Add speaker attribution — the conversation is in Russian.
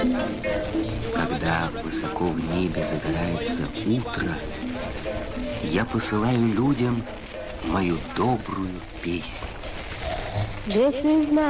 Speaker 1: Когда высоко в небе загорается утро, я посылаю людям мою добрую песню.
Speaker 2: This is my